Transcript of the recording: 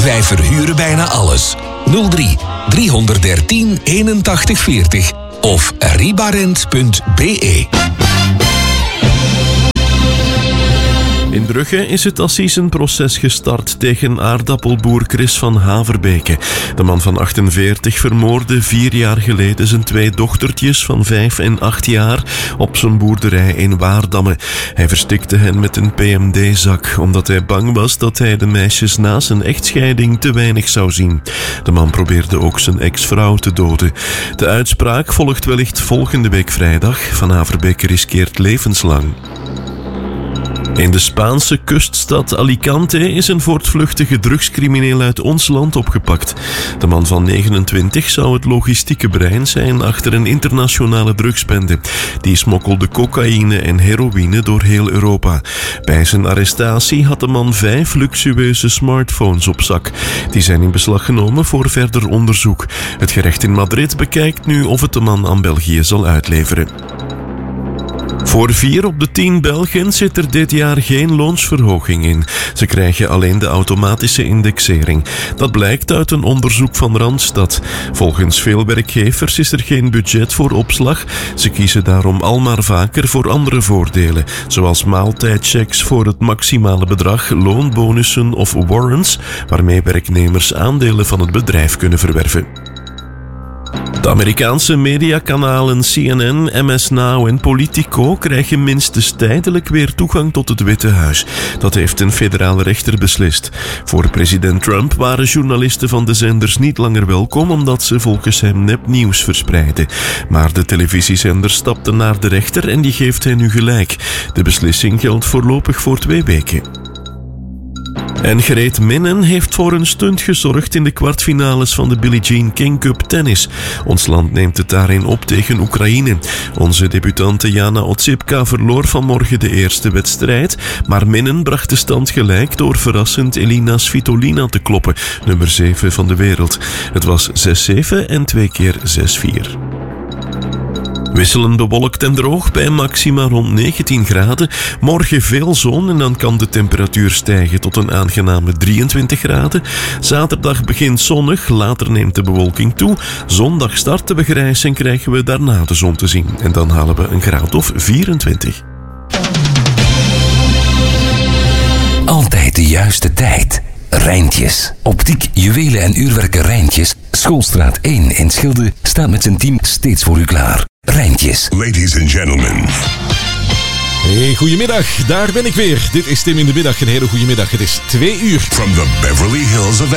Wij verhuren bijna alles. 03 313 81 40 of ribarent.be. In Brugge is het assisenproces gestart tegen aardappelboer Chris van Haverbeke. De man van 48 vermoordde 4 jaar geleden zijn 2 dochtertjes van 5 en 8 jaar op zijn boerderij in Waardamme. Hij verstikte hen met een PMD-zak, omdat hij bang was dat hij de meisjes na zijn echtscheiding te weinig zou zien. De man probeerde ook zijn ex-vrouw te doden. De uitspraak volgt wellicht volgende week vrijdag. Van Haverbeke riskeert levenslang. In de Spaanse kuststad Alicante is een voortvluchtige drugscrimineel uit ons land opgepakt. De man van 29 zou het logistieke brein zijn achter een internationale drugsbende. Die smokkelde cocaïne en heroïne door heel Europa. Bij zijn arrestatie had de man 5 luxueuze smartphones op zak. Die zijn in beslag genomen voor verder onderzoek. Het gerecht in Madrid bekijkt nu of het de man aan België zal uitleveren. Voor 4 op de 10 Belgen zit er dit jaar geen loonsverhoging in. Ze krijgen alleen de automatische indexering. Dat blijkt uit een onderzoek van Randstad. Volgens veel werkgevers is er geen budget voor opslag. Ze kiezen daarom al maar vaker voor andere voordelen, zoals maaltijdchecks voor het maximale bedrag, loonbonussen of warrants, waarmee werknemers aandelen van het bedrijf kunnen verwerven. De Amerikaanse mediakanalen CNN, MS Now en Politico krijgen minstens tijdelijk weer toegang tot het Witte Huis. Dat heeft een federale rechter beslist. Voor president Trump waren journalisten van de zenders niet langer welkom omdat ze volgens hem nepnieuws verspreidden. Maar de televisiezender stapte naar de rechter en die geeft hen nu gelijk. De beslissing geldt voorlopig voor 2 weken. En Greet Minnen heeft voor een stunt gezorgd in de kwartfinales van de Billie Jean King Cup tennis. Ons land neemt het daarin op tegen Oekraïne. Onze debutante Jana Otsipka verloor vanmorgen de eerste wedstrijd, maar Minnen bracht de stand gelijk door verrassend Elina Svitolina te kloppen, nummer 7 van de wereld. Het was 6-7 en 2 keer 6-4. Wisselend bewolkt en droog bij maxima rond 19 graden. Morgen veel zon en dan kan de temperatuur stijgen tot een aangename 23 graden. Zaterdag begint zonnig, later neemt de bewolking toe. Zondag starten we grijs en krijgen we daarna de zon te zien. En dan halen we een graad of 24. Altijd de juiste tijd. Rijntjes. Optiek, juwelen en uurwerken Rijntjes. Schoolstraat 1 in Schilde staat met zijn team steeds voor u klaar. Rijntjes. Ladies and gentlemen. Hey, goedemiddag. Daar ben ik weer. Dit is Tim in de Middag. Een hele goede middag. Het is 2 uur. From the Beverly Hills of